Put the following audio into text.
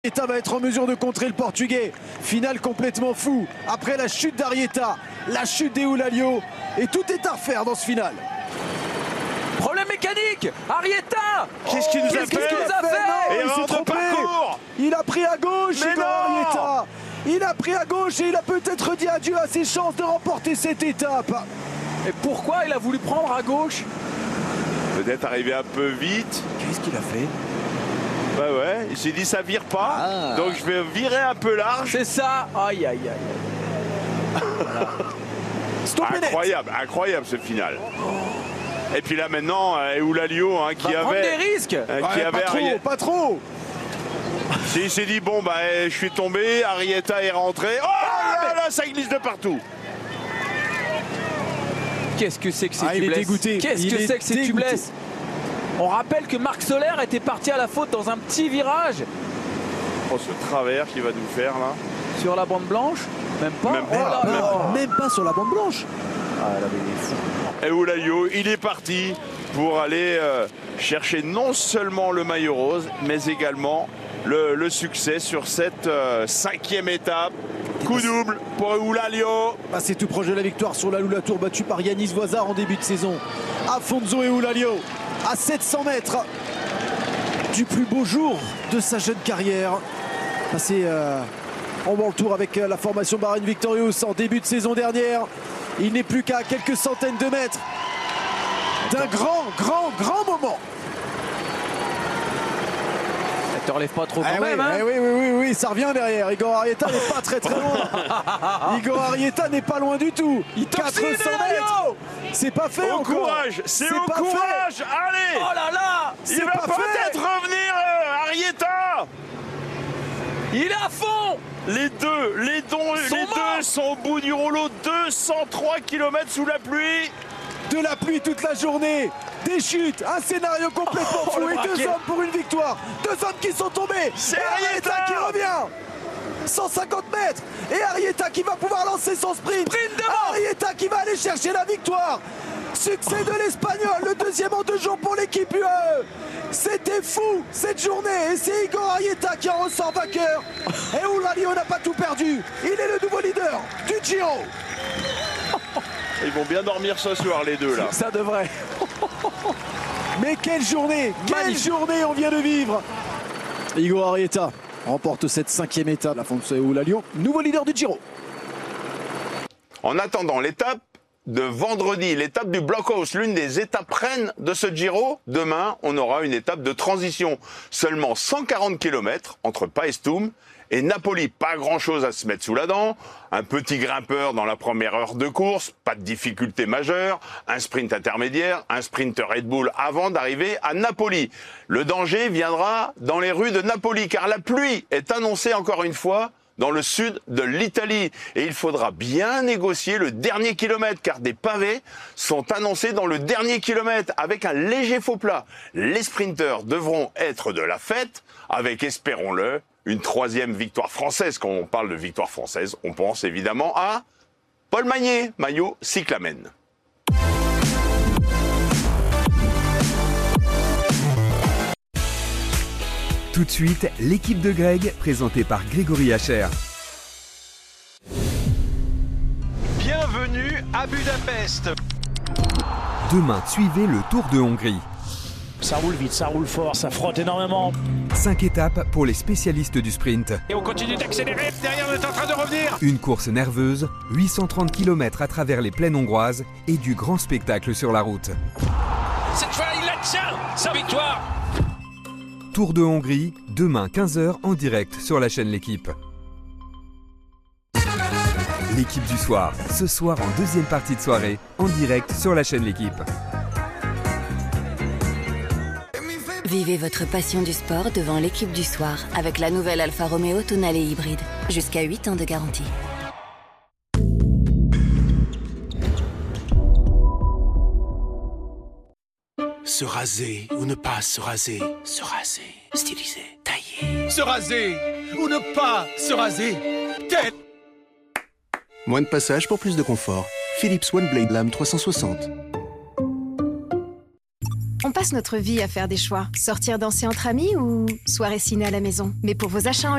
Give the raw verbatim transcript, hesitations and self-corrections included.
Arieta va être en mesure de contrer le Portugais. Finale complètement fou. Après la chute d'Arieta, la chute d'Eulalia. Et tout est à refaire dans ce final. Problème mécanique. Arieta. Qu'est-ce qu'il nous a Qu'est-ce fait, qu'il a fait? Et Il s'est trompé. Il a pris à gauche, Mais Igor non. Arieta. Il a pris à gauche et il a peut-être dit adieu à ses chances de remporter cette étape. Et pourquoi il a voulu prendre à gauche? Peut-être arrivé un peu vite. Qu'est-ce qu'il a fait? Bah ouais, il s'est dit ça vire pas, Ah. donc je vais virer un peu large. C'est ça. Aïe, aïe, aïe. Voilà. Stop net. Incroyable, incroyable ce final. Et puis là maintenant, euh, Eulalia hein, qui Va prendre avait, des risques. euh, Ouais, qui avait pas trop, Arieta- pas trop. Il s'est dit bon bah je suis tombé, Arieta est rentré. Oh là là, ça glisse de partout. Qu'est-ce que c'est que ces Ah, il est tubeless? dégoûté. Qu'est-ce Il que est c'est que ces dégoûté. tubeless? On rappelle que Marc Soler était parti à la faute dans un petit virage Oh ce travers qu'il va nous faire là. sur la bande blanche. Même pas. Même Oh là pas, là. Ah, même pas sur la bande blanche. Ah, là, mais il est fou. Eulalia, il est parti pour aller euh, chercher non seulement le maillot rose, mais également le, le succès sur cette euh, cinquième étape. Coup double pour Eulalia. Ah, c'est tout proche de la victoire sur la Lula Tour, battu par Yanis Voisard en début de saison. Afonso Eulalia à sept cents mètres du plus beau jour de sa jeune carrière. Passé euh, en World Tour avec euh, la formation Bahrain Victorious en début de saison dernière. Il n'est plus qu'à quelques centaines de mètres d'un grand, grand, grand moment. Elle te relève pas trop quand Ah oui, même. Hein eh oui, oui, oui, oui, ça revient derrière. Igor Arieta n'est pas très très loin. Igor Arieta n'est pas loin du tout. Il quatre toxine, cents mètres. C'est pas fait Au encore. courage, c'est au pas courage, allez. Oh là là. Il c'est va pas peut-être fait. revenir euh, Arieta. Il est à fond. Les deux, les, dons, Sont les morts. deux sont au bout du rouleau. deux cent trois kilomètres sous la pluie. De la pluie toute la journée. Des chutes, un scénario complètement Oh, fou le et deux braquet. hommes pour une victoire. Deux hommes qui sont tombés. C'est Et Arieta Arieta qui revient. cent cinquante mètres. Et Arieta qui va pouvoir lancer son sprint. Sprint devant. Arieta qui va aller chercher la victoire. Succès de l'Espagnol, le deuxième en deux jours pour l'équipe U A E. C'était fou cette journée et c'est Igor Arieta qui en ressort vainqueur. Et Eulalia n'a pas tout perdu. Il est le nouveau leader du Giro. Ils vont bien dormir ce soir les deux là. Ça devrait. Mais quelle journée, quelle Magnifique. journée on vient de vivre. Igor Arieta remporte cette cinquième étape. Afonso Eulalia, nouveau leader du Giro. En attendant l'étape de vendredi, l'étape du Blockhouse, l'une des étapes reines de ce Giro, demain on aura une étape de transition. Seulement cent quarante kilomètres entre Paestum et Napoli. Pas grand chose à se mettre sous la dent. Un petit grimpeur dans la première heure de course, pas de difficulté majeure. Un sprint intermédiaire, un sprint Red Bull avant d'arriver à Napoli. Le danger viendra dans les rues de Napoli car la pluie est annoncée encore une fois dans le sud de l'Italie. Et il faudra bien négocier le dernier kilomètre car des pavés sont annoncés dans le dernier kilomètre avec un léger faux plat. Les sprinteurs devront être de la fête avec, espérons-le, une troisième victoire française. Quand on parle de victoire française, on pense évidemment à Paul Magnier, maillot cyclamen. Tout de suite, l'équipe de Greg, présentée par Grégory Hacher. Bienvenue à Budapest. Demain, suivez le Tour de Hongrie. Ça roule vite, ça roule fort, ça frotte énormément. Cinq étapes pour les spécialistes du sprint. Et on continue d'accélérer. Derrière, on est en train de revenir. Une course nerveuse, huit cent trente kilomètres à travers les plaines hongroises et du grand spectacle sur la route. Cette fois, il la tient. Sa victoire. Tour de Hongrie, demain quinze heures en direct sur la chaîne L'Équipe. L'équipe du soir, ce soir en deuxième partie de soirée, en direct sur la chaîne L'Équipe. Vivez votre passion du sport devant l'équipe du soir avec la nouvelle Alfa Romeo Tonale hybride. Jusqu'à huit ans de garantie. Se raser ou ne pas se raser. Se raser. Styliser. Tailler. Se raser ou ne pas se raser. Tête. Moins de passage pour plus de confort. Philips One Blade Lame trois cent soixante. On passe notre vie à faire des choix. Sortir danser entre amis ou soirée ciné à la maison. Mais pour vos achats en